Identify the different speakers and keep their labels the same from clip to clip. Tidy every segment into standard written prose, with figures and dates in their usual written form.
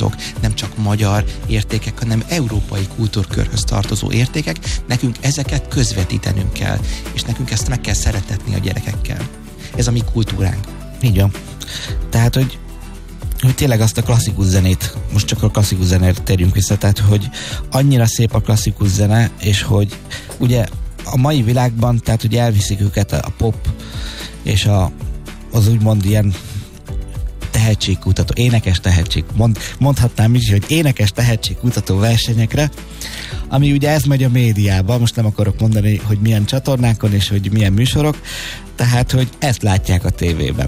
Speaker 1: azok nem csak magyar értékek, hanem európai kultúrkörhöz tartozó értékek, nekünk ezeket közvetítenünk kell, és nekünk ezt meg kell szeretetni a gyerekekkel. Ez a mi kultúránk.
Speaker 2: Így van. Tehát, hogy tényleg azt a klasszikus zenét, most csak a klasszikus zenét térjünk vissza, tehát, hogy annyira szép a klasszikus zene, és hogy ugye a mai világban, tehát, hogy elviszik őket a pop, és az úgymond ilyen tehetségkutató, énekes tehetség, mondhatnám is, hogy énekes tehetségkutató versenyekre, ami ugye ez megy a médiában, most nem akarok mondani, hogy milyen csatornákon, és hogy milyen műsorok, tehát, hogy ezt látják a tévében.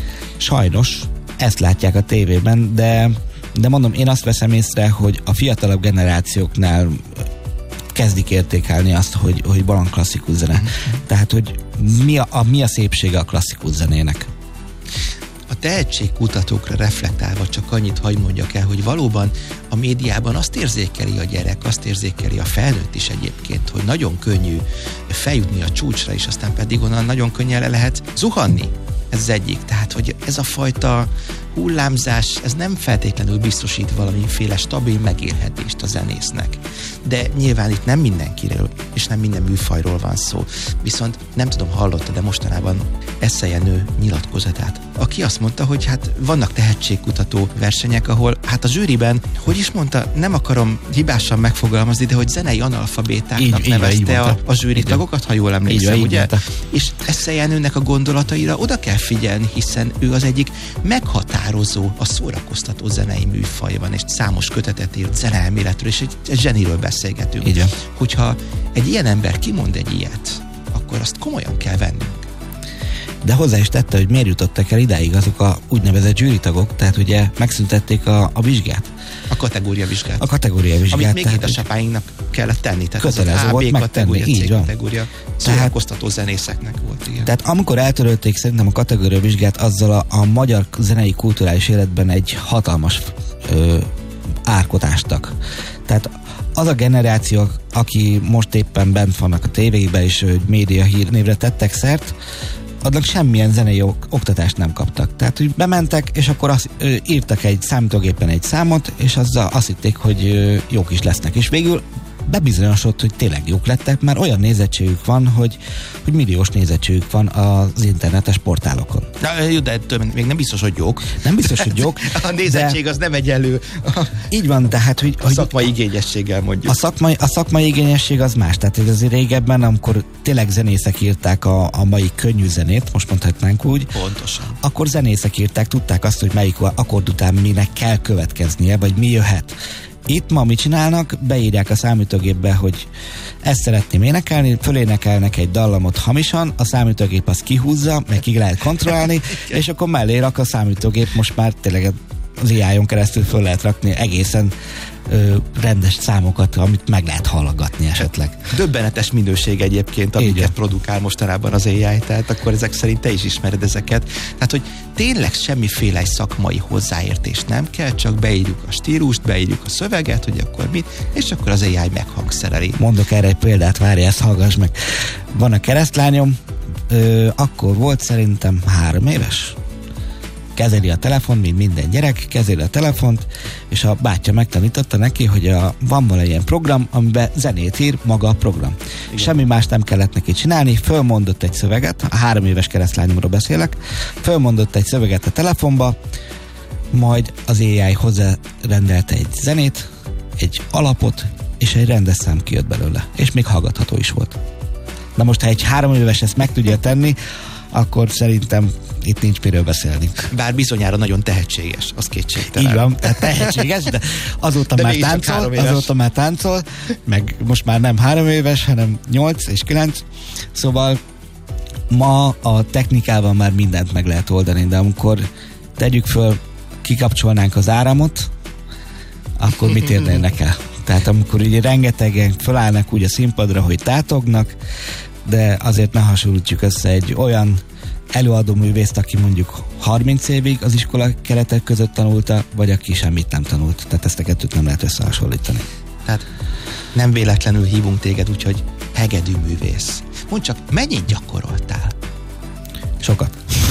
Speaker 2: Sajnos ezt látják a tévében, de mondom, én azt veszem észre, hogy a fiatalabb generációknál kezdik értékelni azt, hogy van klasszikus zene. Tehát, hogy mi a szépsége a klasszikus zenének.
Speaker 1: A tehetségkutatókra reflektálva csak annyit hagy mondjak el, hogy valóban a médiában azt érzékeli a gyerek, azt érzékeli a felnőtt is egyébként, hogy nagyon könnyű feljutni a csúcsra, és aztán pedig onnan nagyon könnyen le lehet zuhanni. Ez az egyik. Tehát, hogy ez a fajta hullámzás, ez nem feltétlenül biztosít valamiféle stabil megélhetést a zenésznek. De nyilván itt nem mindenkiről, és nem minden műfajról van szó. Viszont nem tudom, hallottad, de mostanában Eszei Jenő nyilatkozatát, aki azt mondta, hogy hát vannak tehetségkutató versenyek, ahol hát a zsűriben, hogy is mondta, nem akarom hibásan megfogalmazni, de hogy zenei analfabétáknak nevezte a zsűri tagokat, ha jól emlékszem, ugye? És Eszei Jenőnek a gondolataira oda kell figyelni, hiszen ő az egyik meghatározó a szórakoztató zenei műfajban, és számos kötetet írt zeneelméletről, és egy zseniről beszélgetünk.
Speaker 2: Igen.
Speaker 1: Hogyha egy ilyen ember kimond egy ilyet, akkor azt komolyan kell vennünk.
Speaker 2: De hozzá is tette, hogy miért jutottak el idáig azok a úgynevezett zsűritagok, tehát ugye megszüntették a vizsgát.
Speaker 1: A kategóriavizsgát.
Speaker 2: A kategóriavizsgát.
Speaker 1: Amit még édesapáinknak kellett tenni. Tehát
Speaker 2: kötelező volt megtenni, így van.
Speaker 1: Kategória szórakoztató zenészeknek volt, igen.
Speaker 2: Tehát amikor eltörölték szerintem a kategóriavizsgát, azzal a magyar zenei kulturális életben egy hatalmas árkot ástak. Tehát az a generáció, aki most éppen bent vannak a tévékben, és média hírnévre tettek szert, adnak semmilyen zenei oktatást nem kaptak. Tehát, hogy bementek, és akkor írtak egy számítógépen egy számot, és azzal azt hitték, hogy jók is lesznek. És végül bebizonyosodott, hogy tényleg jók lettek, már olyan nézettségük van, hogy milliós nézettségük van az internetes portálokon.
Speaker 1: Na, jó, de még nem biztos, hogy jók.
Speaker 2: Nem biztos, hogy jók.
Speaker 1: A nézettség az nem egyenlő.
Speaker 2: Így van, tehát, hogy
Speaker 1: a szakmai igényességgel mondjuk.
Speaker 2: A szakmai igényesség az más. Tehát ez azért régebben, amikor tényleg zenészek írták a mai könnyű zenét, most mondhatnánk úgy.
Speaker 1: Pontosan.
Speaker 2: Akkor zenészek írták, tudták azt, hogy melyik akkord után minek kell következnie, vagy mi jöhet. Itt ma mit csinálnak? Beírják a számítógépbe, hogy ezt szeretném énekelni, fölénekelnek egy dallamot hamisan, a számítógép azt kihúzza, meg ki lehet kontrollálni, és akkor mellé rak a számítógép, most már tényleg az AI-on keresztül föl lehet rakni egészen rendes számokat, amit meg lehet hallgatni esetleg.
Speaker 1: Döbbenetes minőség egyébként, amiket produkál mostanában az AI, tehát akkor ezek szerint te is ismered ezeket. Tehát, hogy tényleg semmiféle szakmai hozzáértés nem kell, csak beírjuk a stílust, beírjuk a szöveget, hogy akkor mit, és akkor az AI meghangszereli.
Speaker 2: Mondok erre egy példát, várj, ezt hallgass meg. Van a keresztlányom, akkor volt szerintem 3 éves. Kezeli a telefon, mint minden gyerek, kezeli a telefont, és a bátyja megtanította neki, hogy van valamilyen program, amiben zenét ír maga a program. Igen. Semmi más nem kellett neki csinálni, fölmondott egy szöveget, a 3 éves keresztlányomról beszélek, fölmondott egy szöveget a telefonba, majd az AI hozzárendelte egy zenét, egy alapot, és egy rendes szám kijött belőle, és még hallgatható is volt. Na most, ha egy 3 éves ezt meg tudja tenni, akkor szerintem itt nincs miről beszélni.
Speaker 1: Bár bizonyára nagyon tehetséges, az kétségtelen.
Speaker 2: Így van, tehát tehetséges, de azóta már táncol, meg most már nem 3 éves, hanem 8 és 9, szóval ma a technikával már mindent meg lehet oldani, de amikor tegyük föl, kikapcsolnánk az áramot, akkor mit érnének el? Tehát amikor ugye rengetegen fölállnak úgy a színpadra, hogy tátognak, de azért ne hasonlítjuk össze egy olyan előadó művészt, aki mondjuk 30 évig az iskola keretek között tanulta, vagy aki semmit nem tanult. Tehát ezt a kettőt nem lehet összehasonlítani.
Speaker 1: Tehát nem véletlenül hívunk téged, úgyhogy hegedű művész. Mondd csak, mennyit gyakoroltál?
Speaker 2: Sokat.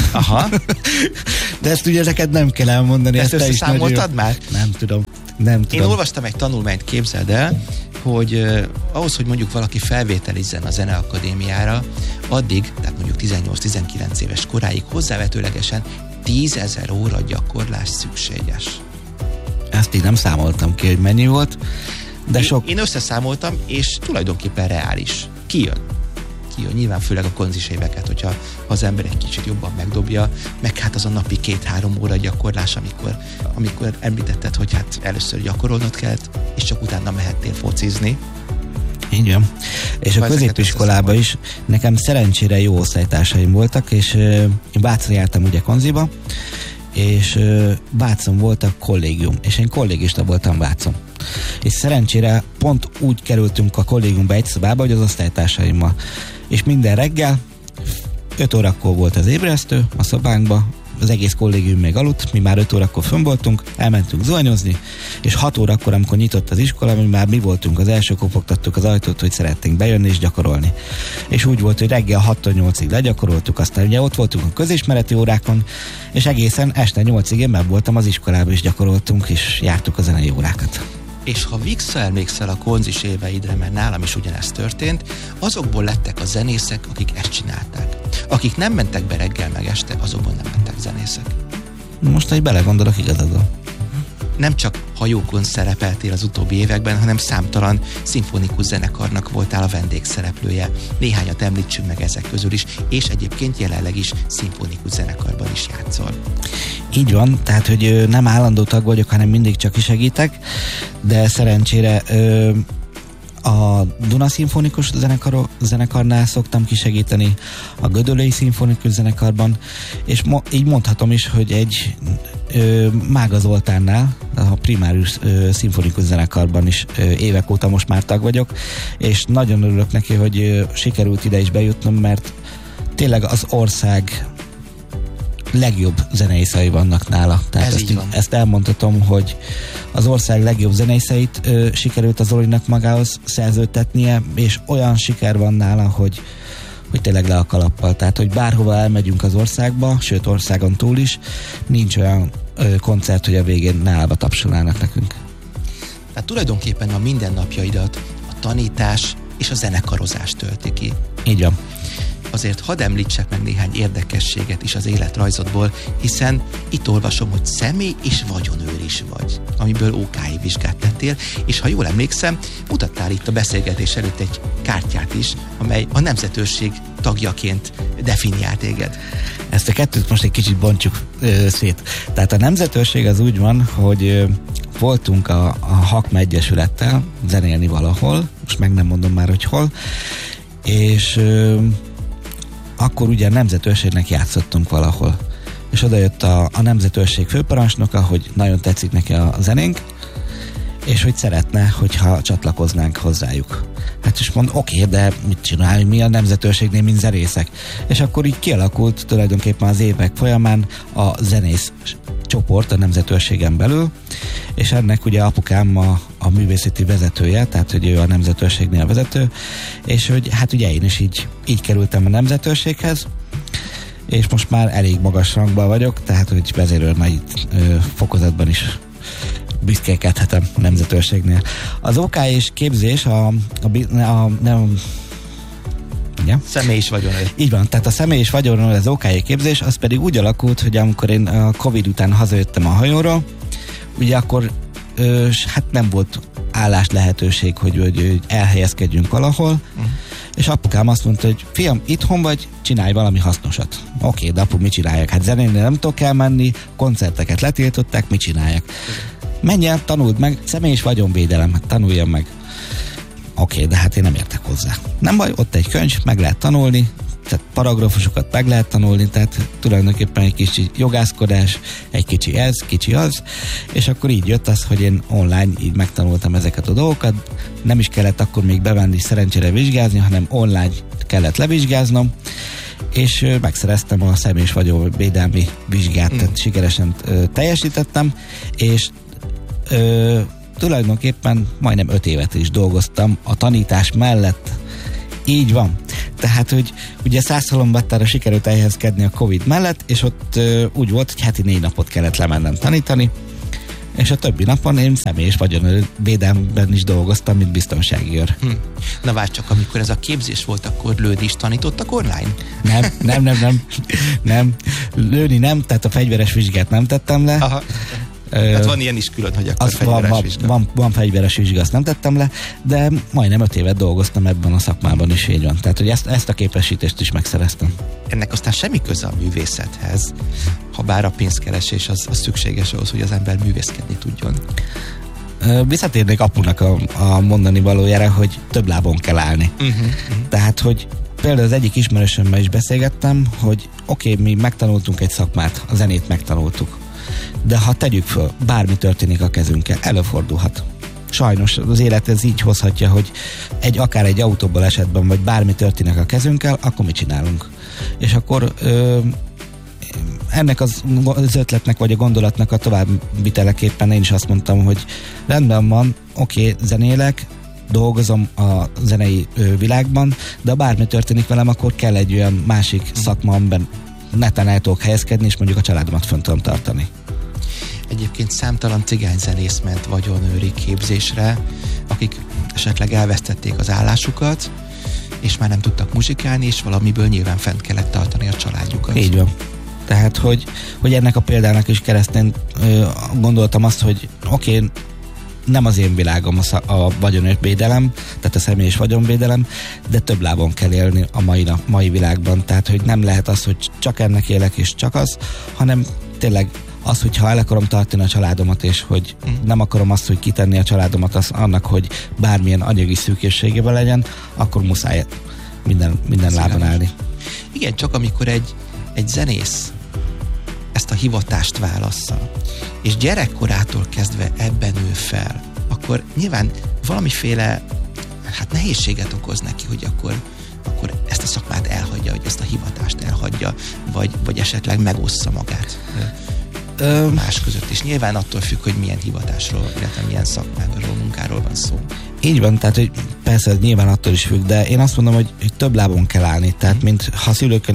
Speaker 1: Aha.
Speaker 3: De ezt ugye neked nem kell elmondani.
Speaker 1: Ezt összeszámoltad már?
Speaker 3: Nem tudom.
Speaker 1: Én olvastam egy tanulmányt, képzeld el, hogy ahhoz, hogy mondjuk valaki felvételizzen a Zeneakadémiára, addig, tehát mondjuk 18-19 éves koráig hozzávetőlegesen 10 000 óra gyakorlás szükséges.
Speaker 3: Ezt így nem számoltam ki, hogy mennyi volt, de
Speaker 1: Én összeszámoltam, és tulajdonképpen reális. Kijön. Nyilván főleg a konzis éveket, hogyha az ember egy kicsit jobban megdobja, meg hát az a napi 2-3 óra gyakorlás, amikor említetted, hogy hát először gyakorolnod kellett, és csak utána mehettél focizni.
Speaker 3: Így van. És a középiskolában is nekem szerencsére jó osztálytársaim voltak, és én Bácson jártam ugye konziba, és Bácson volt a kollégium, és én kollégista voltam Bácson. És szerencsére pont úgy kerültünk a kollégiumba egy szobába, hogy az osztálytársaimmal. És minden reggel 5 órakor volt az ébresztő a szobánkba, az egész kollégium még aludt, mi már 5 órakor fönn voltunk, elmentünk zuhanyozni, és 6 órakor, amikor nyitott az iskola, mi voltunk az első, kopogtattuk az ajtót, hogy szeretnénk bejönni és gyakorolni. És úgy volt, hogy reggel 6-8-ig legyakoroltuk, aztán ugye ott voltunk a közismereti órákon, és egészen este 8-ig én meg voltam az iskolában, és gyakoroltunk, és jártuk a zenei órákat.
Speaker 1: És ha visszaemlékszel a konzis éveidre, mert nálam is ugyanezt történt, azokból lettek a zenészek, akik ezt csinálták. Akik nem mentek be reggel meg este, azokból nem lettek zenészek.
Speaker 3: Most, hogy belegondolok, igazad van.
Speaker 1: Nem csak hajókon szerepeltél az utóbbi években, hanem számtalan szimfonikus zenekarnak voltál a vendégszereplője. Néhányat említsünk meg ezek közül is, és egyébként jelenleg is szimfonikus zenekarban is játszol.
Speaker 3: Így van, tehát, hogy nem állandó tag vagyok, hanem mindig csak segítek, de szerencsére a Duna Szimfonikus zenekarnál szoktam kisegíteni, a Gödöllői Szimfonikus zenekarban, és így mondhatom is, hogy egy Mága Zoltánnál, a Primárius Szimfonikus zenekarban is évek óta most már tag vagyok, és nagyon örülök neki, hogy sikerült ide is bejutnom, mert tényleg az ország legjobb zenészei vannak nála. Tehát ezt elmondhatom, hogy az ország legjobb zenészeit sikerült az Zolinak magához szerződtetnie, és olyan siker van nála, hogy tényleg le a kalappal. Tehát, hogy bárhova elmegyünk az országba, sőt országon túl is, nincs olyan koncert, hogy a végén ne állva tapsolnának nekünk.
Speaker 1: Tehát tulajdonképpen a mindennapjaidat a tanítás és a zenekarozás tölti ki.
Speaker 3: Így van.
Speaker 1: Azért hadd említsek meg néhány érdekességet is az életrajzodból, hiszen itt olvasom, hogy személy és vagyonőr is vagy, amiből OK-i vizsgát tettél, és ha jól emlékszem, mutattál itt a beszélgetés előtt egy kártyát is, amely a nemzetőrség tagjaként definiál téged.
Speaker 3: Ezt a kettőt most egy kicsit bontsuk szét. Tehát a nemzetőrség az úgy van, hogy voltunk a Hakma Egyesülettel zenélni valahol, most meg nem mondom már, hogy hol, és akkor ugye a nemzetőrségnek játszottunk valahol. És oda jött a nemzetőrség főparancsnoka, hogy nagyon tetszik neki a zenénk, és hogy szeretne, hogyha csatlakoznánk hozzájuk. Hát is mond, oké, de mit csináljuk mi a nemzetőrségnél, mint zenészek? És akkor így kialakult tulajdonképpen az évek folyamán a zenész csoport a nemzetőrségen belül, és ennek ugye apukám a művészeti vezetője, tehát hogy ő a nemzetőrségnél vezető, és hogy hát ugye én is így kerültem a nemzetőrséghez, és most már elég magas rangban vagyok, tehát hogy vezérőrnagyi fokozatban is büszkélkedhetem a nemzetőrségnél. Az OK és képzés
Speaker 1: igen? Személy és vagyonőr.
Speaker 3: Így van, tehát a személy és vagyonőr, az OK képzés, az pedig úgy alakult, hogy amikor én a Covid után hazajöttem a hajóról, ugye akkor hát nem volt állás lehetőség, hogy elhelyezkedjünk valahol, és apukám azt mondta, hogy fiam, itthon vagy, csinálj valami hasznosat. Oké, de apu, mit csináljak? Hát zenélni nem tudok elmenni, koncerteket letiltották, mit csináljak? Menj el, tanuld meg, személy és vagyonvédelem, tanuljam meg. Oké, de hát én nem értek hozzá. Nem baj, ott egy könyv, meg lehet tanulni, tehát paragrafusokat meg lehet tanulni, tehát tulajdonképpen egy kicsi jogászkodás, egy kicsi ez, kicsi az, és akkor így jött az, hogy én online így megtanultam ezeket a dolgokat, nem is kellett akkor még bevenni szerencsére vizsgázni, hanem online kellett levizsgáznom, és megszereztem a személy és vagyonvédelmi vizsgát, tehát sikeresen teljesítettem, és tulajdonképpen majdnem 5 évet is dolgoztam a tanítás mellett. Így van. Tehát, hogy ugye Szászhalombattára sikerült elhelyezkedni a Covid mellett, és ott úgy volt, hogy heti 4 napot kellett lemennem tanítani, és a többi napon én személyes vagyonvédelemben is dolgoztam, mint biztonsági őr.
Speaker 1: Na várj csak, amikor ez a képzés volt, akkor lőni is tanítottak online?
Speaker 3: Nem. Lőni nem, tehát a fegyveres vizsgát nem tettem le.
Speaker 1: Aha. Hát van ilyen is külön, hogy akkor fegyveres vizsga.
Speaker 3: Van fegyveres vizsga, azt nem tettem le, de majdnem 5 évet dolgoztam ebben a szakmában is, így van. Tehát, hogy ezt a képesítést is megszereztem.
Speaker 1: Ennek aztán semmi köze a művészethez, ha bár a pénzkeresés az szükséges ahhoz, hogy az ember művészkedni tudjon.
Speaker 3: Visszatérnék apunak a mondani valójára, hogy több lábon kell állni. Tehát, hogy például az egyik ismerősömmel is beszélgettem, hogy oké, mi megtanultunk egy szakmát, a zenét megtanultuk, de ha tegyük föl, bármi történik a kezünkkel, előfordulhat. Sajnos az élet ez így hozhatja, hogy akár egy autóból esetben, vagy bármi történik a kezünkkel, akkor mit csinálunk? És akkor ennek az ötletnek, vagy a gondolatnak a továbbviteleképpen én is azt mondtam, hogy rendben van, oké, zenélek, dolgozom a zenei világban, de ha bármi történik velem, akkor kell egy olyan másik szakma, amiben neten el tudok helyezkedni, és mondjuk a családomat fönn tudom tartani.
Speaker 1: Egyébként számtalan cigányzenész ment vagyonőri képzésre, akik esetleg elvesztették az állásukat, és már nem tudtak muzsikálni, és valamiből nyilván fent kellett tartani a családjukat.
Speaker 3: Így van. Tehát, hogy ennek a példának is keresztén gondoltam azt, hogy oké, nem az én világom a vagyonvédelem, tehát a személyes vagyonvédelem, de több lábon kell élni a mai világban. Tehát, hogy nem lehet az, hogy csak ennek élek és csak az, hanem tényleg az, hogyha el akarom tartani a családomat, és hogy nem akarom azt, hogy kitenni a családomat annak, hogy bármilyen anyagi szűkészségében legyen, akkor muszáj minden lábon állni.
Speaker 1: Igen, csak amikor egy zenész ezt a hivatást válassza, és gyerekkorától kezdve ebben nő fel, akkor nyilván valamiféle nehézséget okoz neki, hogy akkor ezt a szakmát elhagyja, hogy ezt a hivatást elhagyja, vagy esetleg megossza magát más között. És nyilván attól függ, hogy milyen hivatásról, illetve milyen szakmáról, munkáról van szó.
Speaker 3: Így van, tehát hogy persze ez nyilván attól is függ, de én azt mondom, hogy több lábon kell állni. Tehát mint ha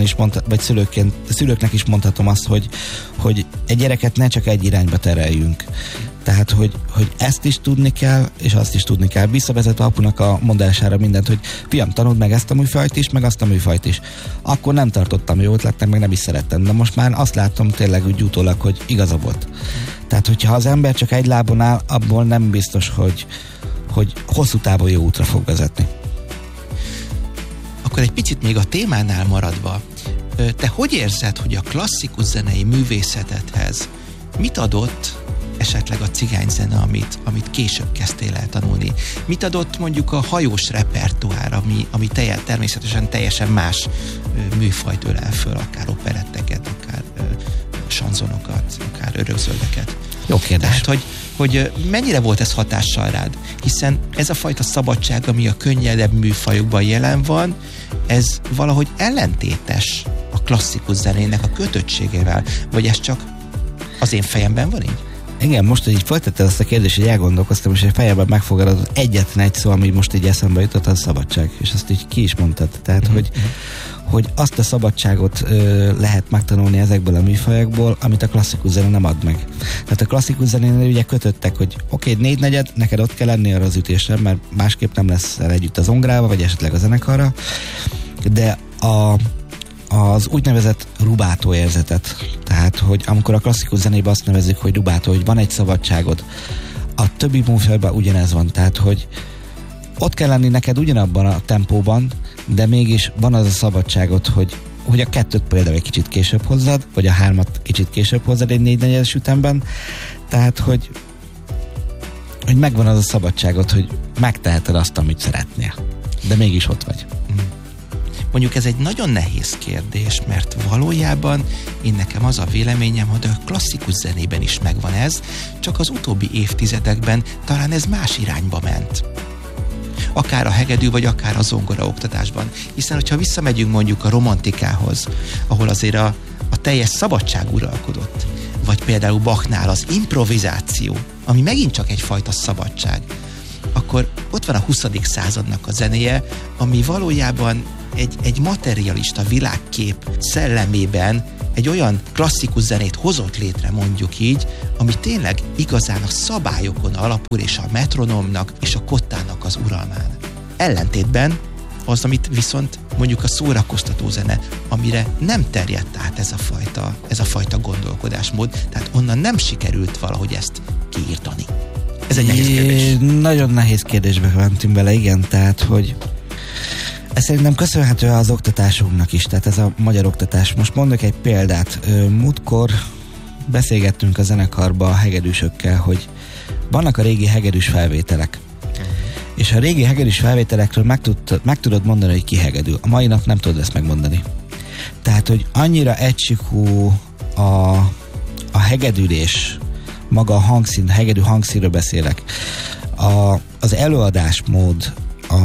Speaker 3: szülőknek is mondhatom azt, hogy egy gyereket ne csak egy irányba tereljünk. Tehát, hogy ezt is tudni kell, és azt is tudni kell. Visszavezetve apunak a mondására mindent, hogy fiam, tanuld meg ezt a műfajt is, meg azt a műfajt is. Akkor nem tartottam jó ötletnek, meg nem is szerettem. De most már azt látom tényleg úgy utólag, hogy igaza volt. Tehát, hogyha az ember csak egy lábon áll, abból nem biztos, hogy hosszú távon jó útra fog vezetni.
Speaker 1: Akkor egy picit még a témánál maradva, te hogy érzed, hogy a klasszikus zenei művészetedhez mit adott esetleg a cigányzene, amit később kezdtél el tanulni? Mit adott mondjuk a hajós repertoár, ami természetesen teljesen más műfajt ölel föl, akár operetteket, akár sanzonokat, akár örökzöldeket?
Speaker 3: Jó kérdés.
Speaker 1: Tehát, hogy mennyire volt ez hatással rád? Hiszen ez a fajta szabadság, ami a könnyedebb műfajokban jelen van, ez valahogy ellentétes a klasszikus zenének a kötöttségével, vagy ez csak az én fejemben van így?
Speaker 3: Igen, most, hogy így folytattad azt a kérdést, hogy elgondolkoztam, és a fejemben megfogadott egyetlen egy szó, ami most így eszembe jutott, az a szabadság. És azt így ki is mondtad. Tehát, hogy azt a szabadságot lehet megtanulni ezekből a műfajokból, amit a klasszikus zene nem ad meg. Tehát a klasszikus zenénél ugye kötöttek, hogy oké, 4/4, neked ott kell lenni arra az ütésre, mert másképp nem lesz együtt az zongrával, vagy esetleg a zenekarra. De az úgynevezett rubátó érzetet, tehát, hogy amikor a klasszikus zenében azt nevezzük, hogy rubátó, hogy van egy szabadságod, a többi műfajban ugyanez van, tehát, hogy ott kell lenni neked ugyanabban a tempóban, de mégis van az a szabadságod, hogy a 2-t például egy kicsit később hozzad, vagy a 3-at kicsit később hozzad egy 4/4 ütemben, tehát, hogy megvan az a szabadságod, hogy megteheted azt, amit szeretnél, de mégis ott vagy.
Speaker 1: Mondjuk ez egy nagyon nehéz kérdés, mert valójában nekem az a véleményem, hogy a klasszikus zenében is megvan ez, csak az utóbbi évtizedekben talán ez más irányba ment. Akár a hegedű, vagy akár a zongora oktatásban. Hiszen, hogyha visszamegyünk mondjuk a romantikához, ahol azért a teljes szabadság uralkodott, vagy például Bachnál az improvizáció, ami megint csak egyfajta szabadság, akkor ott van a 20. századnak a zenéje, ami valójában egy materialista világkép szellemében egy olyan klasszikus zenét hozott létre, mondjuk így, ami tényleg igazán a szabályokon alapul, és a metronomnak és a kottának az uralmán. Ellentétben az, amit viszont mondjuk a szórakoztató zene, amire nem terjedt át ez a fajta gondolkodásmód, tehát onnan nem sikerült valahogy ezt kiírtani. Ez egy nehéz kérdés.
Speaker 2: Nagyon nehéz kérdésbe mentünk bele, igen, tehát, hogy ez szerintem köszönhető az oktatásunknak is, tehát ez a magyar oktatás. Most mondok egy példát. Múltkor beszélgettünk a zenekarba a hegedűsökkel, hogy vannak a régi hegedűs felvételek. És a régi hegedűs felvételekről meg tudod mondani, hogy ki hegedül. A mai nap nem tudod ezt megmondani. Tehát, hogy annyira egysikú a hegedülés, maga a hangszín, hegedű hangszínről beszélek, az előadásmód,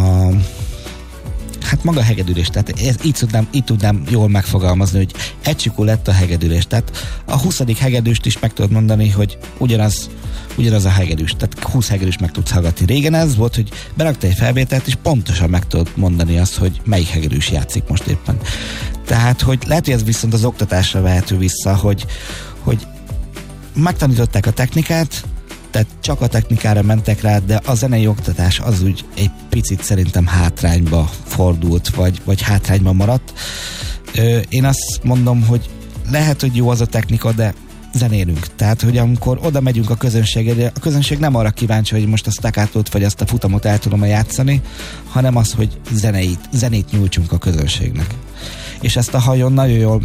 Speaker 2: hát maga a hegedülés, tehát így tudnám jól megfogalmazni, hogy egysikú lett a hegedülés. Tehát a 20. hegedűst is meg tudod mondani, hogy ugyanaz a hegedűs, tehát 20 hegedűs meg tudsz hallgatni. Régen ez volt, hogy berakta egy felvételt, és pontosan meg tudod mondani azt, hogy melyik hegedűs játszik most éppen. Tehát, hogy lehet, hogy ez viszont az oktatásra vehető vissza, hogy megtanították a technikát, tehát csak a technikára mentek rá, de a zenei oktatás az úgy egy picit szerintem hátrányba fordult, vagy hátrányba maradt. Én azt mondom, hogy lehet, hogy jó az a technika, de zenélünk. Tehát, hogy amikor oda megyünk a közönségre, a közönség nem arra kíváncsi, hogy most a staccatót vagy azt a futamot el tudom játszani, hanem az, hogy zenét nyújtsunk a közönségnek. És ezt a hajón nagyon jól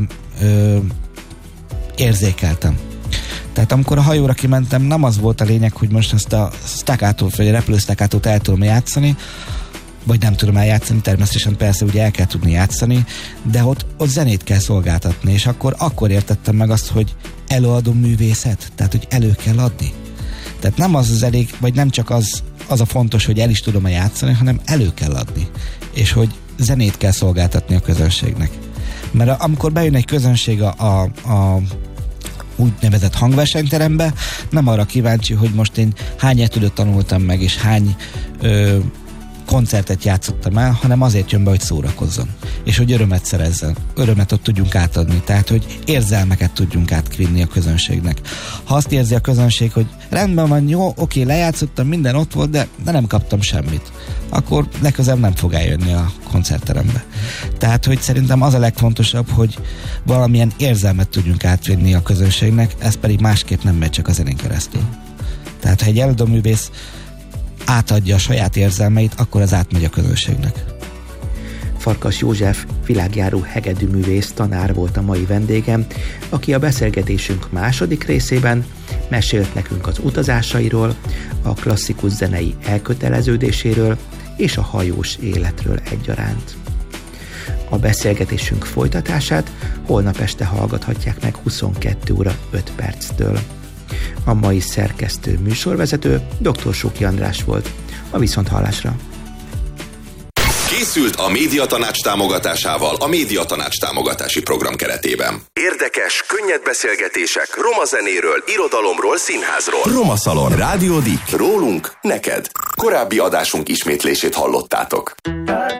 Speaker 2: érzékeltem. Tehát amikor a hajóra kimentem, nem az volt a lényeg, hogy most azt a staccatót vagy a repülő staccatót el tudom játszani, vagy nem tudom eljátszani, természetesen persze ugye el kell tudni játszani, de ott zenét kell szolgáltatni, és akkor értettem meg azt, hogy előadó művészet, tehát hogy elő kell adni. Tehát nem az elég, vagy nem csak az a fontos, hogy el is tudom játszani, hanem elő kell adni, és hogy zenét kell szolgáltatni a közönségnek. Mert amikor bejön egy közönség a úgynevezett hangversenyterembe, nem arra kíváncsi, hogy most én hány etüdöt tanultam meg, és hány koncertet játszottam el, hanem azért jön be, hogy szórakozzon. És hogy örömet szerezzen. Örömet ott tudjunk átadni. Tehát, hogy érzelmeket tudjunk átvinni a közönségnek. Ha azt érzi a közönség, hogy rendben van, jó, oké, lejátszottam, minden ott volt, de nem kaptam semmit, akkor legközelebb nem fog eljönni a koncertterembe. Tehát, hogy szerintem az a legfontosabb, hogy valamilyen érzelmet tudjunk átvinni a közönségnek, ez pedig másképp nem megy csak a zenén keresztül. Tehát, ha egy előadóművész átadja a saját érzelmeit, akkor az átmegy a közönségnek.
Speaker 1: Farkas József világjáró hegedűművész tanár volt a mai vendégem, aki a beszélgetésünk második részében mesélt nekünk az utazásairól, a klasszikus zenei elköteleződéséről és a hajós életről egyaránt. A beszélgetésünk folytatását holnap este hallgathatják meg 22 óra 5 perctől. A mai szerkesztő műsorvezető Dr. Suki András volt. A viszonthallásra.
Speaker 4: Készült a Médiatanács támogatásával a Médiatanács támogatási program keretében. Érdekes, könnyed beszélgetések roma zenéről, irodalomról, színházról. Roma Szalon. Rádió Dick. Rólunk, neked. Korábbi adásunk ismétlését hallottátok.